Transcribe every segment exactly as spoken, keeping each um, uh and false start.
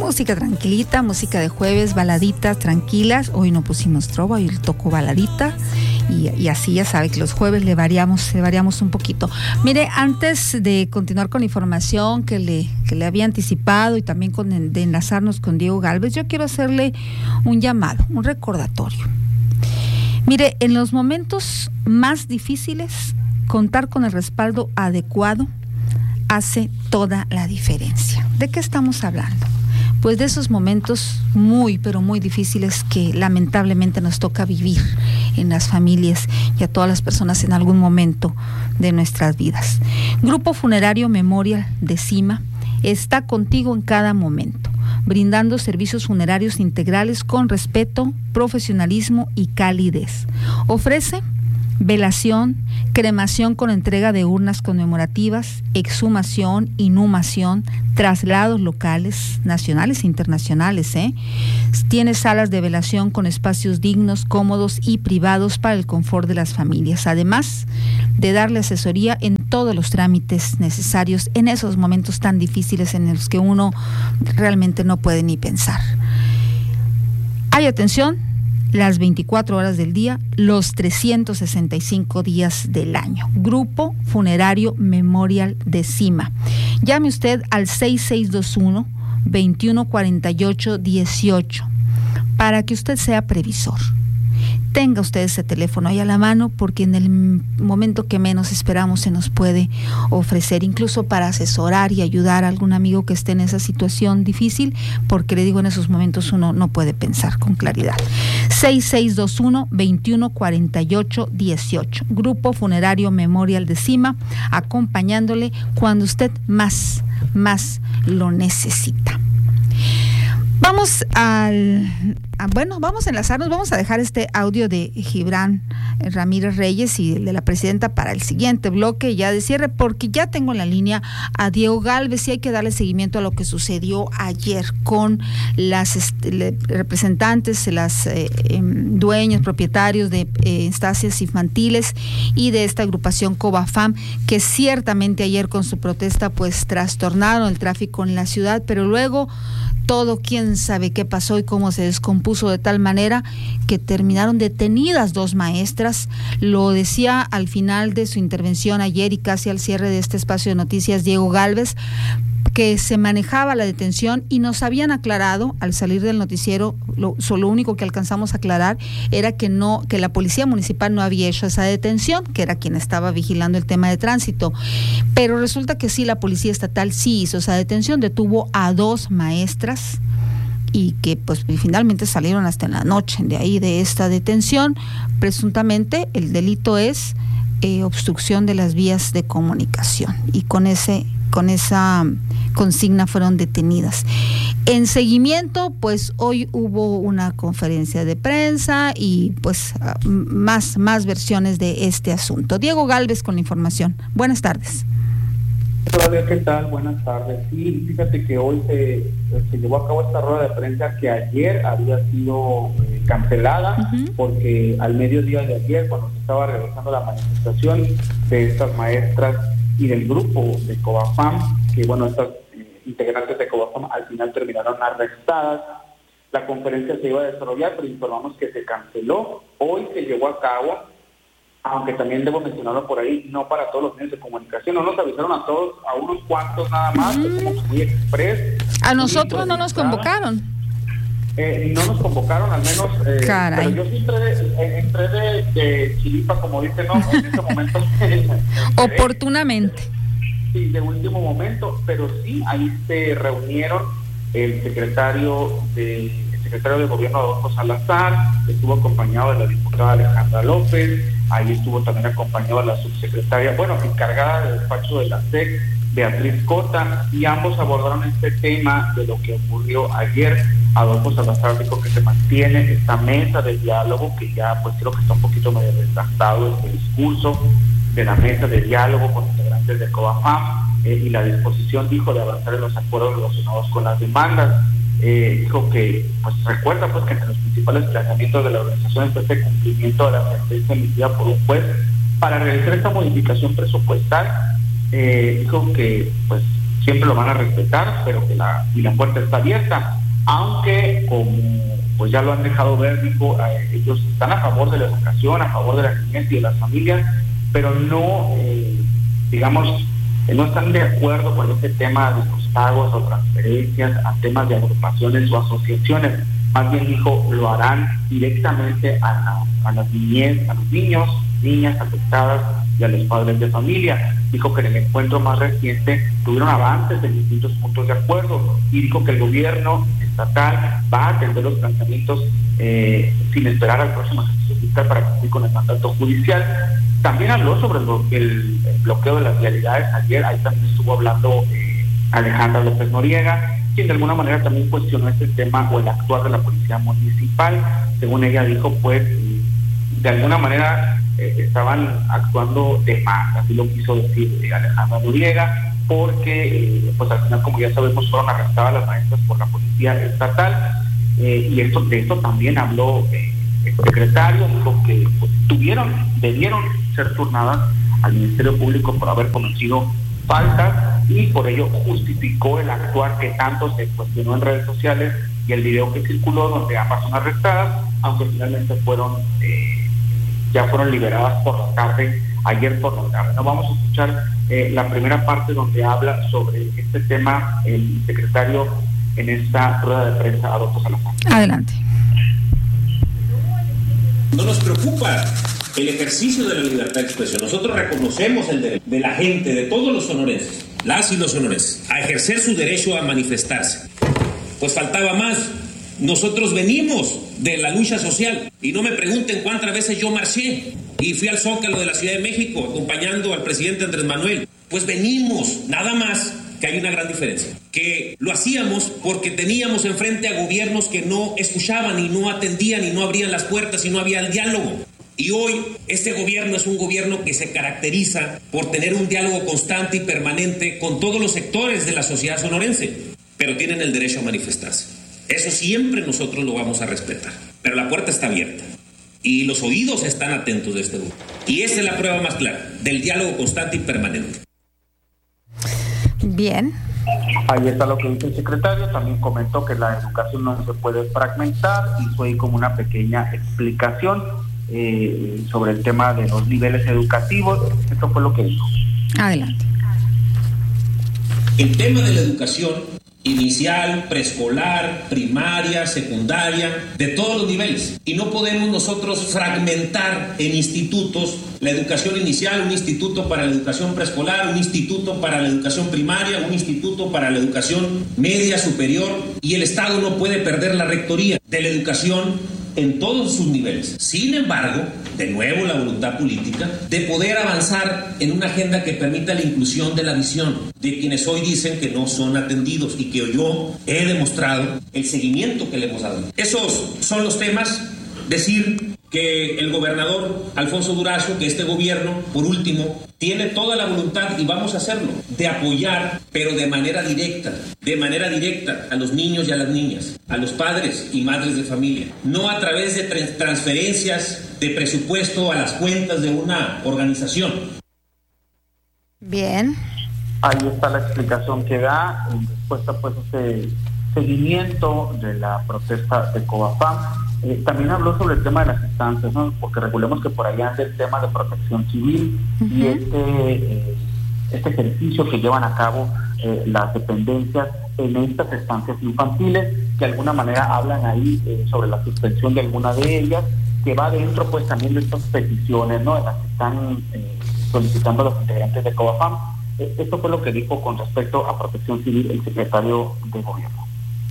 música tranquilita, música de jueves, baladitas tranquilas. Hoy no pusimos trova, hoy tocó baladita. Y, y así ya sabe que los jueves le variamos, le variamos un poquito. Mire, antes de continuar con la información que le, que le había anticipado y también con, de enlazarnos con Diego Gálvez, yo quiero hacerle un llamado, un recordatorio. Mire, en los momentos más difíciles, contar con el respaldo adecuado hace toda la diferencia. ¿De qué estamos hablando? Pues de esos momentos muy, pero muy difíciles que lamentablemente nos toca vivir en las familias y a todas las personas en algún momento de nuestras vidas. Grupo Funerario Memorial de Cima está contigo en cada momento, brindando servicios funerarios integrales con respeto, profesionalismo y calidez. Ofrece velación, cremación con entrega de urnas conmemorativas, exhumación, inhumación, traslados locales, nacionales e internacionales, ¿eh? Tiene salas de velación con espacios dignos, cómodos y privados para el confort de las familias, además de darle asesoría en todos los trámites necesarios en esos momentos tan difíciles en los que uno realmente no puede ni pensar. Hay atención las veinticuatro horas del día, los trescientos sesenta y cinco días del año. Grupo Funerario Memorial de Cima. Llame usted al seis seis dos uno, dos uno cuatro ocho, uno ocho para que usted sea previsor. Tenga usted ese teléfono ahí a la mano, porque en el momento que menos esperamos se nos puede ofrecer, incluso para asesorar y ayudar a algún amigo que esté en esa situación difícil, porque le digo, en esos momentos uno no puede pensar con claridad. seis seis dos uno, dos uno cuatro ocho, uno ocho. Grupo Funerario Memorial de Cima, acompañándole cuando usted más, más lo necesita. Vamos al, a, bueno, vamos a enlazarnos, vamos a dejar este audio de Gibran Ramírez Reyes y de la presidenta para el siguiente bloque ya de cierre, porque ya tengo en la línea a Diego Gálvez y hay que darle seguimiento a lo que sucedió ayer con las este, le, representantes, las eh, eh, dueños, propietarios de eh, estancias infantiles y de esta agrupación Cobafam, que ciertamente ayer con su protesta pues trastornaron el tráfico en la ciudad, pero luego todo, quién sabe qué pasó y cómo se descompuso de tal manera que terminaron detenidas dos maestras. Lo decía al final de su intervención ayer y casi al cierre de este espacio de noticias Diego Gálvez, que se manejaba la detención y nos habían aclarado al salir del noticiero, lo, lo único que alcanzamos a aclarar era que no, que la policía municipal no había hecho esa detención, que era quien estaba vigilando el tema de tránsito, pero resulta que sí, la policía estatal sí hizo esa detención, detuvo a dos maestras y que pues finalmente salieron hasta en la noche de ahí de esta detención. Presuntamente el delito es eh, obstrucción de las vías de comunicación y con ese con esa consigna fueron detenidas. En seguimiento, pues hoy hubo una conferencia de prensa y pues más, más versiones de este asunto. Diego Gálvez con la información. Buenas tardes. Claudia, ¿qué tal? Buenas tardes. Sí, fíjate que hoy se, se llevó a cabo esta rueda de prensa que ayer había sido eh, cancelada, uh-huh. porque al mediodía de ayer, cuando se estaba realizando la manifestación de estas maestras y del grupo de Cobafam, que bueno, estas eh, integrantes de Cobafam al final terminaron arrestadas. La conferencia se iba a desarrollar, pero informamos que se canceló. Hoy se llevó a cabo, aunque también debo mencionarlo por ahí, no para todos los medios de comunicación, no nos avisaron a todos, a unos cuantos nada más, mm. que somos muy express. A nosotros no nos convocaron. Eh, no nos convocaron, al menos, eh, pero yo sí entré de, entré de, de chiripa, como dice, no, en ese momento. Oportunamente. Sí, de último momento, pero sí, ahí se reunieron el secretario de el secretario de Gobierno, Adolfo Salazar, estuvo acompañado de la diputada Alejandra López, ahí estuvo también acompañado de la subsecretaria, bueno, encargada del despacho de la S E C, Beatriz Cota, y ambos abordaron este tema de lo que ocurrió ayer. Adolfo Salazar dijo que se mantiene esta mesa de diálogo, que ya pues creo que está un poquito medio desgastado este discurso de la mesa de diálogo con integrantes de Cobafam, eh, y la disposición, dijo, de avanzar en los acuerdos relacionados con las demandas. Eh, dijo que, pues recuerda pues que entre los principales planteamientos de la organización está este cumplimiento de la sentencia emitida por un juez para realizar esta modificación presupuestal. Eh, dijo que pues siempre lo van a respetar, pero que la, y la puerta está abierta, aunque como pues ya lo han dejado ver, dijo, eh, ellos están a favor de la educación, a favor de la niñez y de las familias, pero no, eh, digamos, eh, no están de acuerdo con este tema de los pagos o transferencias a temas de agrupaciones o asociaciones. Más bien dijo, lo harán directamente a, la, a las niñez, a los niños, niñas afectadas y a los padres de familia. Dijo que en el encuentro más reciente tuvieron avances en distintos puntos de acuerdo y dijo que el gobierno estatal va a atender los planteamientos eh, sin esperar al próximo ejercicio fiscal para cumplir con el mandato judicial. También habló sobre lo, el, el bloqueo de las vialidades ayer. Ahí también estuvo hablando eh, Alejandra López Noriega, quien de alguna manera también cuestionó este tema o el actuar de la policía municipal. Según ella dijo, pues de alguna manera eh, estaban actuando de más, así lo quiso decir eh, Alejandra Noriega, porque eh, pues al final, como ya sabemos, fueron arrestadas las maestras por la policía estatal, eh, y esto de esto también habló eh, el secretario, dijo que pues, tuvieron, debieron ser turnadas al Ministerio Público por haber cometido faltas, y por ello justificó el actuar que tanto se cuestionó en redes sociales y el video que circuló donde ambas son arrestadas, aunque finalmente fueron eh, ya fueron liberadas por la tarde, ayer por la tarde. No vamos a escuchar eh, la primera parte donde habla sobre este tema el secretario en esta rueda de prensa, Adolfo Salazar. Adelante. No nos preocupa el ejercicio de la libertad de expresión. Nosotros reconocemos el derecho de la gente, de todos los sonorenses, las y los sonorenses, a ejercer su derecho a manifestarse. Pues faltaba más. Nosotros venimos de la lucha social, y no me pregunten cuántas veces yo marché y fui al Zócalo de la Ciudad de México acompañando al presidente Andrés Manuel. Pues venimos, nada más que hay una gran diferencia, que lo hacíamos porque teníamos enfrente a gobiernos que no escuchaban y no atendían y no abrían las puertas y no había el diálogo. Y hoy este gobierno es un gobierno que se caracteriza por tener un diálogo constante y permanente con todos los sectores de la sociedad sonorense, pero tienen el derecho a manifestarse. Eso siempre nosotros lo vamos a respetar, pero la puerta está abierta y los oídos están atentos de este grupo. Y esa es la prueba más clara del diálogo constante y permanente. Bien. Ahí está lo que dice el secretario. También comentó que la educación no se puede fragmentar, hizo ahí como una pequeña explicación eh, sobre el tema de los niveles educativos. Esto fue lo que dijo. Adelante. El tema de la educación inicial, preescolar, primaria, secundaria, de todos los niveles. Y no podemos nosotros fragmentar en institutos la educación inicial, un instituto para la educación preescolar, un instituto para la educación primaria, un instituto para la educación media, superior, y el Estado no puede perder la rectoría de la educación en todos sus niveles. Sin embargo, de nuevo la voluntad política de poder avanzar en una agenda que permita la inclusión de la visión de quienes hoy dicen que no son atendidos y que yo he demostrado el seguimiento que le hemos dado. Esos son los temas. Decir que el gobernador Alfonso Durazo, que este gobierno, por último, tiene toda la voluntad, y vamos a hacerlo, de apoyar, pero de manera directa, de manera directa a los niños y a las niñas, a los padres y madres de familia, no a través de tra- transferencias de presupuesto a las cuentas de una organización. Bien. Ahí está la explicación que da en respuesta pues a este seguimiento de la protesta de Covapam. Eh, también habló sobre el tema de las instancias, ¿no? Porque recordemos que por ahí anda el tema de protección civil uh-huh. y este eh, este ejercicio que llevan a cabo eh, las dependencias en estas estancias infantiles, que de alguna manera hablan ahí eh, sobre la suspensión de alguna de ellas, que va dentro pues también de estas peticiones, ¿no? En las que están eh, solicitando los integrantes de Covapam. Eh, esto fue lo que dijo con respecto a protección civil el secretario de gobierno.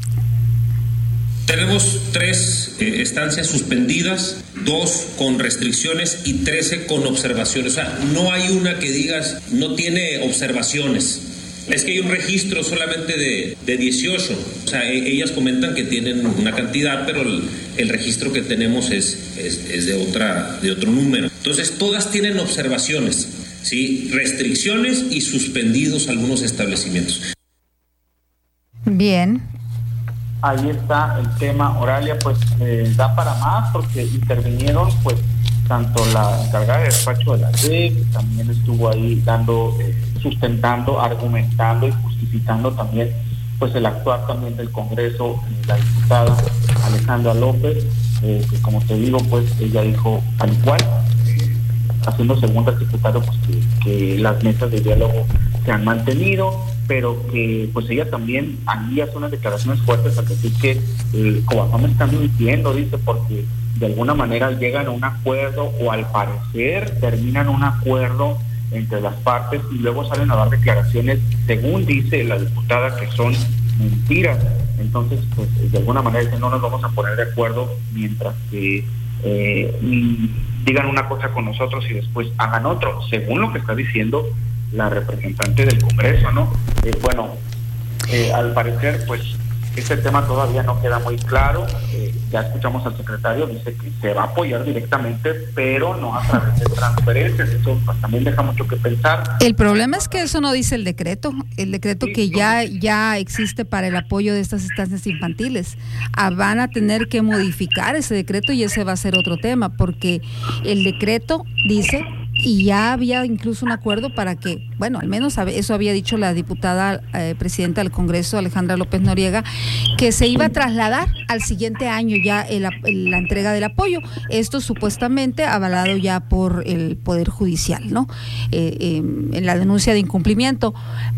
Tenemos tres eh, estancias suspendidas, dos con restricciones y trece con observaciones. O sea, no hay una que digas no tiene observaciones. Es que hay un registro solamente de, de dieciocho. O sea, e- ellas comentan que tienen una cantidad, pero el, el registro que tenemos es, es, es de, otra, de otro número. Entonces, todas tienen observaciones, ¿sí? Restricciones y suspendidos algunos establecimientos. Bien. Ahí está el tema, Oralia, pues eh, da para más porque intervinieron pues tanto la encargada de despacho de la D E C, también estuvo ahí dando, eh, sustentando, argumentando y justificando justificando también pues el actuar también del Congreso, eh, la diputada Alejandra López, eh, que como te digo, pues ella dijo al igual, eh, haciendo segunda al secretario, pues que, que las mesas de diálogo se han mantenido, pero que pues ella también ahí hace unas declaraciones fuertes al decir que el Cobatón está mintiendo, dice, porque de alguna manera llegan a un acuerdo o al parecer terminan un acuerdo entre las partes y luego salen a dar declaraciones, según dice la diputada, que son mentiras. Entonces, pues de alguna manera dice, no nos vamos a poner de acuerdo mientras que eh, digan una cosa con nosotros y después hagan otro, según lo que está diciendo la representante del Congreso, ¿no? Eh, bueno, eh, al parecer, pues este tema todavía no queda muy claro. Eh, ya escuchamos al secretario, dice que se va a apoyar directamente, pero no a través de transferencias. Eso pues, también deja mucho que pensar. El problema es que eso no dice el decreto, el decreto sí, que ya, ya existe para el apoyo de estas estancias infantiles. Ah, van a tener que modificar ese decreto y ese va a ser otro tema, porque el decreto dice... Y ya había incluso un acuerdo para que, bueno, al menos eso había dicho la diputada eh, presidenta del Congreso, Alejandra López Noriega, que se iba a trasladar al siguiente año ya el, el, la entrega del apoyo. Esto supuestamente avalado ya por el Poder Judicial, ¿no? Eh, eh, en la denuncia de incumplimiento.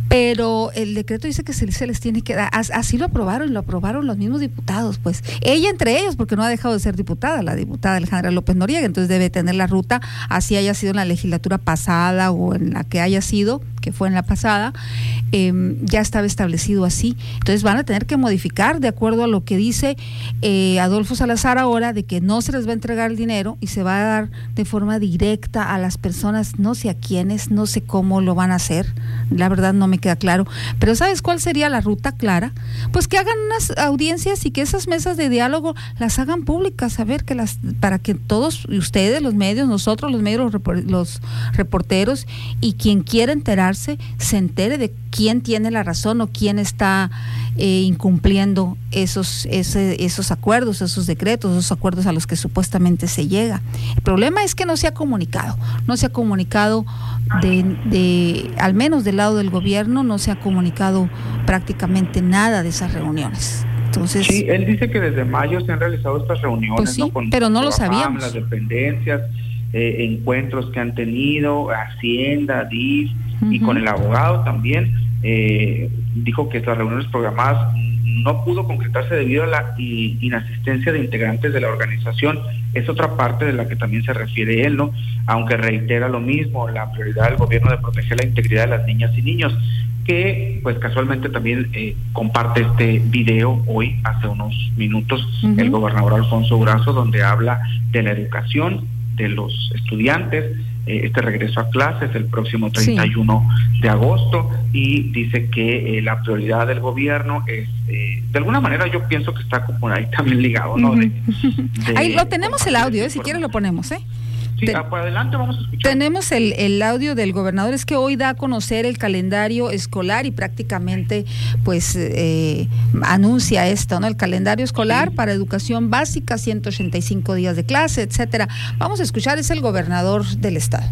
Pero el decreto dice que se, se les tiene que dar, así lo aprobaron, lo aprobaron los mismos diputados, pues. Ella entre ellos, porque no ha dejado de ser diputada, la diputada Alejandra López Noriega, entonces debe tener la ruta, así haya sido en la legislatura pasada o en la que haya sido, que fue en la pasada, eh, ya estaba establecido así. Entonces van a tener que modificar de acuerdo a lo que dice eh, Adolfo Salazar ahora, de que no se les va a entregar el dinero y se va a dar de forma directa a las personas, no sé a quiénes, no sé cómo lo van a hacer, la verdad no me queda claro, pero ¿sabes cuál sería la ruta clara? Pues que hagan unas audiencias y que esas mesas de diálogo las hagan públicas, a ver, que las, para que todos ustedes, los medios, nosotros los medios, los, los reporteros y quien quiera enterar se entere de quién tiene la razón o quién está eh, incumpliendo esos, ese, esos acuerdos, esos decretos, esos acuerdos a los que supuestamente se llega. El problema es que no se ha comunicado, no se ha comunicado de, de al menos del lado del gobierno, no se ha comunicado prácticamente nada de esas reuniones. Entonces, sí, él dice que desde mayo se han realizado estas reuniones, pues sí, ¿no? Con, pero no con lo sabíamos. Las dependencias, eh, encuentros que han tenido, Hacienda, D I F, uh-huh. Y con el abogado también. Eh, dijo que estas reuniones programadas no pudo concretarse debido a la inasistencia de integrantes de la organización. Es otra parte de la que también se refiere él, ¿no? Aunque reitera lo mismo, la prioridad del gobierno de proteger la integridad de las niñas y niños, que pues casualmente también eh, comparte este video hoy, hace unos minutos, uh-huh. El gobernador Alfonso Durazo, donde habla de la educación de los estudiantes, eh, este regreso a clases el próximo treinta y uno sí. de agosto, y dice que eh, la prioridad del gobierno es, eh, de alguna manera yo pienso que está como ahí también ligado, ¿no? De, de, ahí lo tenemos el audio, eh, si quieres lo ponemos, ¿eh? Sí, Ten, por adelante vamos a escuchar. Tenemos el, el audio del gobernador, es que hoy da a conocer el calendario escolar y prácticamente pues eh, anuncia esto, ¿no? El calendario escolar sí. para educación básica, ciento ochenta y cinco días de clase, etcétera. Vamos a escuchar, es el gobernador del estado.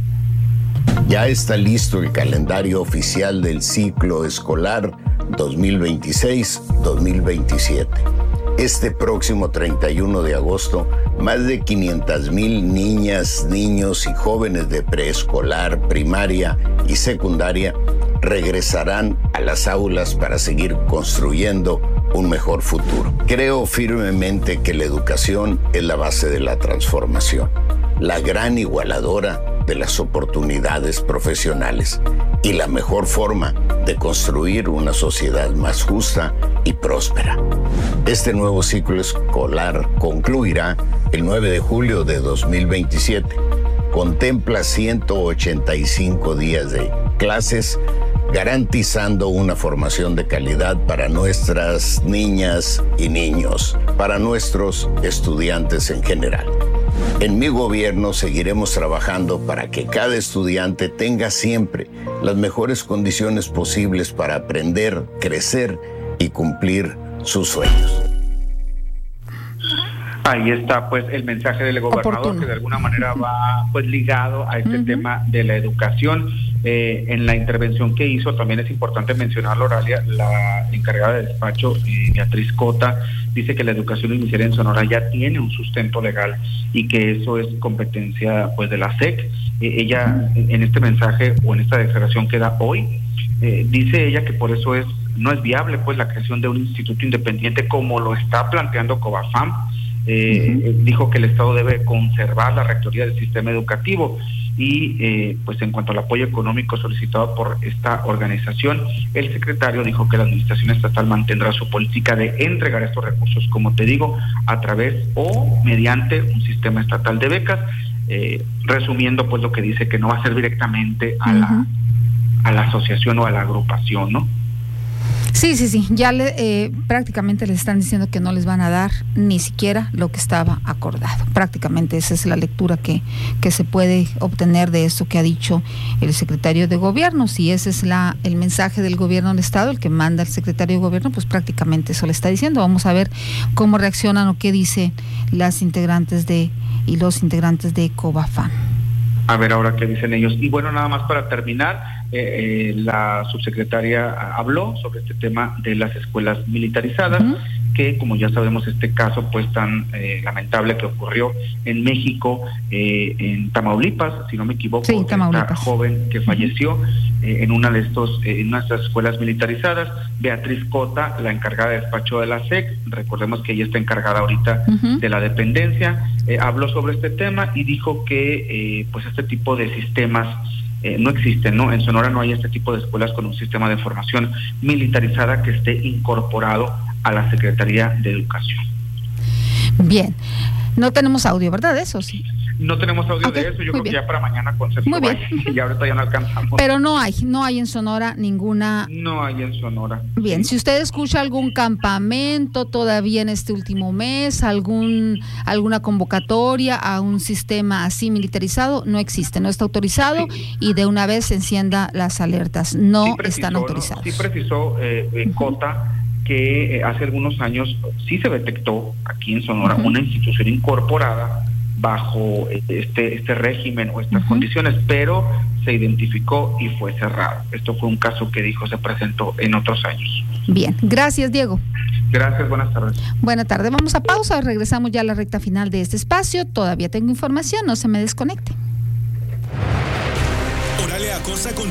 Ya está listo el calendario oficial del ciclo escolar dos mil veintiséis dos mil veintisiete. Este próximo treinta y uno de agosto, más de quinientas mil niñas, niños y jóvenes de preescolar, primaria y secundaria regresarán a las aulas para seguir construyendo un mejor futuro. Creo firmemente que la educación es la base de la transformación, la gran igualadora de las oportunidades profesionales y la mejor forma de construir una sociedad más justa y próspera. Este nuevo ciclo escolar concluirá el nueve de julio de dos mil veintisiete. Contempla ciento ochenta y cinco días de clases, garantizando una formación de calidad para nuestras niñas y niños, para nuestros estudiantes en general. En mi gobierno seguiremos trabajando para que cada estudiante tenga siempre las mejores condiciones posibles para aprender, crecer y cumplir sus sueños. Ahí está pues el mensaje del gobernador Oportuno. Que de alguna manera va pues ligado a este uh-huh. tema de la educación. Eh, en la intervención que hizo también es importante mencionarlo, Oralia, la encargada de despacho, eh, Beatriz Cota, dice que la educación inicial en Sonora ya tiene un sustento legal y que eso es competencia pues de la S E C. Eh, ella en, en este mensaje o en esta declaración que da hoy, eh, dice ella que por eso es no es viable pues la creación de un instituto independiente como lo está planteando COBAFAM. Eh, uh-huh. Dijo que el Estado debe conservar la rectoría del sistema educativo y eh, pues en cuanto al apoyo económico solicitado por esta organización, el secretario dijo que la administración estatal mantendrá su política de entregar estos recursos, como te digo, a través o mediante un sistema estatal de becas, eh, resumiendo pues lo que dice que no va a ser directamente a uh-huh. la a la asociación o a la agrupación, ¿no? Sí, sí, sí, ya le, eh, prácticamente les están diciendo que no les van a dar ni siquiera lo que estaba acordado. Prácticamente esa es la lectura que, que se puede obtener de esto que ha dicho el secretario de Gobierno. Si ese es la el mensaje del Gobierno del Estado, el que manda el secretario de Gobierno, pues prácticamente eso le está diciendo. Vamos a ver cómo reaccionan o qué dicen las integrantes de y los integrantes de COBAFAM. A ver ahora qué dicen ellos. Y bueno, nada más para terminar, eh, eh, la subsecretaria habló sobre este tema de las escuelas militarizadas, uh-huh. que como ya sabemos este caso pues tan eh, lamentable que ocurrió en México, eh, en Tamaulipas, si no me equivoco, sí, esta joven que falleció uh-huh. eh, en una de estos, eh, en una de estas escuelas militarizadas. Beatriz Cota, la encargada de despacho de la S E C, recordemos que ella está encargada ahorita uh-huh. de la dependencia, eh, habló sobre este tema y dijo que eh, pues este tipo de sistemas Eh, no existen, ¿no? En Sonora no hay este tipo de escuelas con un sistema de formación militarizada que esté incorporado a la Secretaría de Educación. Bien, no tenemos audio, ¿verdad? De eso sí. No tenemos audio okay, de eso, yo creo bien. Que ya para mañana concepto muy bien. Y ahorita ya no alcanzamos. Pero no hay, no hay en Sonora ninguna... No hay en Sonora. Bien, si usted escucha algún campamento todavía en este último mes, algún alguna convocatoria a un sistema así militarizado, no existe, no está autorizado sí. Y de una vez encienda las alertas, no sí precisó, están autorizados. ¿no? Sí precisó eh, eh, uh-huh. Cota que eh, hace algunos años sí se detectó aquí en Sonora uh-huh. una institución incorporada bajo este este régimen o estas uh-huh. condiciones, pero se identificó y fue cerrado. Esto fue un caso que dijo se presentó en otros años. Bien, gracias Diego. Gracias, buenas tardes. Buenas tardes, vamos a pausa, regresamos ya a la recta final de este espacio. Todavía tengo información, no se me desconecte. Oralia Acosta con